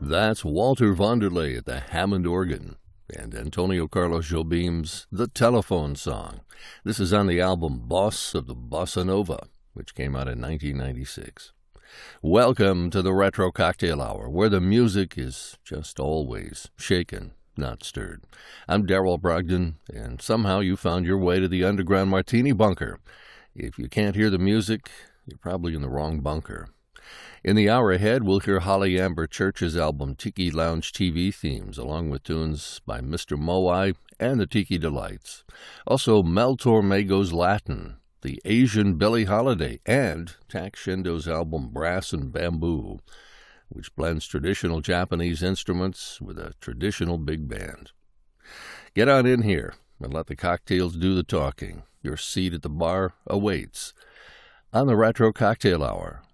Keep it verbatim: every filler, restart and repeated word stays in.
That's Walter Vanderlei at the Hammond organ and Antonio Carlos Jobim's The Telephone Song. This is on the album Boss of the Bossa Nova, which came out in nineteen ninety-six. Welcome to the Retro Cocktail Hour, where the music is just always shaken, not stirred. I'm Darrell Brogdon, and somehow you found your way to the underground martini bunker. If you can't hear the music, you're probably in the wrong bunker. In the hour ahead, we'll hear Holly Amber Church's album Tiki Lounge T V themes, along with tunes by Mister Moai and the Tiki Delights. Also, Mel Tormego's Latin, the Asian Billie Holiday, and Tak Shindo's album Brass and Bamboo, which blends traditional Japanese instruments with a traditional big band. Get on in here and let the cocktails do the talking. Your seat at the bar awaits on the Retro Cocktail Hour